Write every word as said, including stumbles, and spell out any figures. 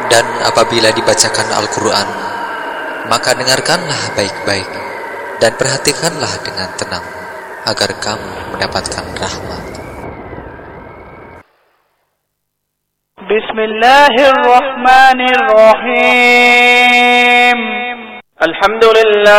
Dan apabila dibacakan Al-Quran, maka dengarkanlah baik-baik dan perhatikanlah dengan tenang, agar kamu mendapatkan rahmat. Bismillahirrahmanirrahim. Alhamdulillah.